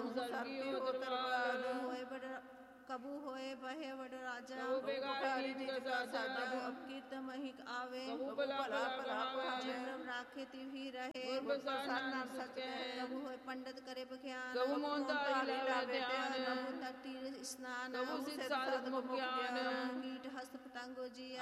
ਸਰਗੀ ਹੋ ਦਰਬਾਰ ਹੋਏ ਬੜ कबू होए बहे बड़ राजा बेगारी निज का साजा अपकीर्त महिक आवे भला भला कहावे जिन राखे तिवही रहे बरसाना न सके कबू होए पंडित करे बख्यान कबू मोंतारी लावे ध्यान कबू तक तीर स्नान कबू सिद्ध साधक मुख ज्ञान कीट हस्त पतंगो जी